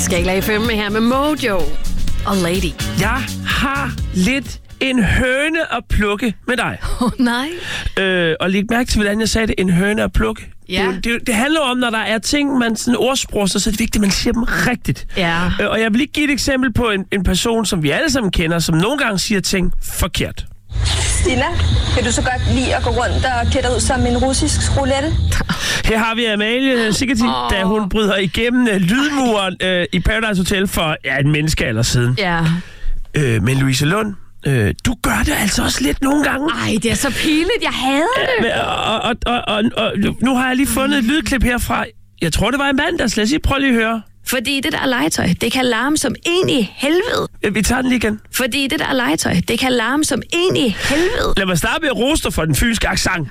Skala FM her med Mojo og Lady. Jeg har lidt en høne at plukke med dig. Nej. Og læg mærke til, hvordan jeg sagde det. En høne at plukke. Ja. Det handler om, når der er ting, man sådan ordsproger, så er det vigtigt, at man siger dem rigtigt. Ja. Og jeg vil lige give et eksempel på en person, som vi alle sammen kender, som nogle gange siger ting forkert. Stina, kan du så godt lide at gå rundt og klæde dig ud som en russisk roulette? Her har vi Amalie Sigeti, da hun bryder igennem lydmuren i Paradise Hotel for en menneskealder siden. Ja. Men Louise Lund, du gør det altså også lidt nogle gange. Ej, det er så pinligt. Jeg hader det. Og nu har jeg lige fundet et lydklip herfra. Jeg tror, det var i mandags. Lad os lige prøve lige at høre. Fordi det der legetøj, det kan larme som en i helvede. Vi tager den lige igen. Fordi det der legetøj, det kan larme som en i helvede. Lad mig starte med at rose dig for den fynske accent.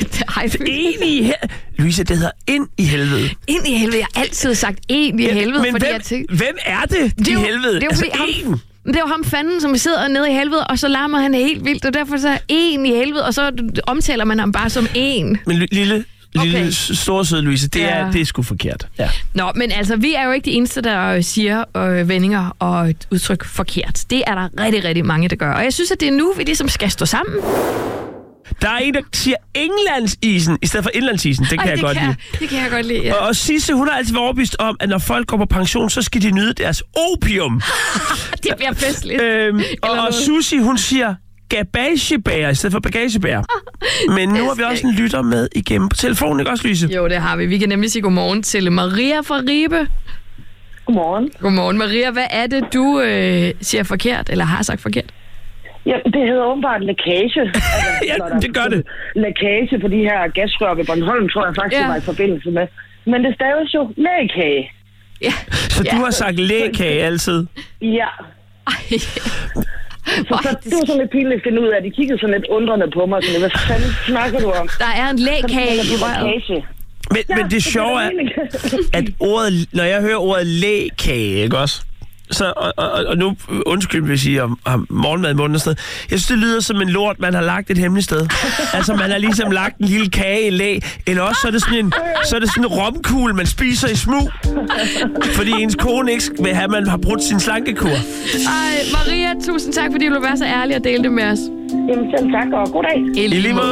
Louise, det hedder ind i helvede. Ind i helvede. Jeg har altid sagt en i helvede. Men fordi hvem er det i helvede? Det er jo fordi det er jo ham fanden, som sidder nede i helvede, og så larmer han helt vildt, og derfor så er en i helvede, og så omtaler man ham bare som en. Men lille store søde Louise, det er sgu forkert. Ja. Nå, men altså, vi er jo ikke de eneste, der siger vendinger og et udtryk forkert. Det er der rigtig, rigtig mange, der gør. Og jeg synes, at det er nu, vi ligesom skal stå sammen. Der er en, der siger Englandsisen i stedet for indlandsisen. Det kan jeg godt lide. Det kan jeg godt lide, ja. Og Sisse, hun har altid været overbevist om, at når folk går på pension, så skal de nyde deres opium. Det bliver festligt. Og Susie, hun siger bagagebærer i stedet for bagagebærer. Men nu har vi også en lytter med igennem på telefonen, ikke også, Louise? Jo, det har vi. Vi kan nemlig sige godmorgen til Maria fra Ribe. Godmorgen. Godmorgen, Maria. Hvad er det, du siger forkert, eller har sagt forkert? Ja, det hedder åbenbart lækage. Ja, det gør det. Lækage på de her gasrør ved Bornholm, tror jeg faktisk, det var i forbindelse med. Men det staves jo lægkage. Ja. Så du har sagt lægkage altid? Ja. Ej. Så det var sådan lidt pinligt at finde ud af, at de kiggede sådan lidt undrende på mig. Sådan, hvad fanden snakker du om? Der er en lægkage i røret. Men det sjove er, at når jeg hører ordet lægkage, ikke også? Så, og nu undskyld, hvis I har morgenmad i munden og sådan noget. Jeg synes, det lyder som en lort, man har lagt et hemmeligt sted. Altså, man har ligesom lagt en lille kage i læg. Eller også så er det sådan en romkugle, man spiser i smug. Fordi ens kone ikke vil have, at man har brudt sin slankekur. Ej, Maria, tusind tak, fordi du vil være så ærlig og dele det med os. Jamen selv tak, og god dag. I lige måde.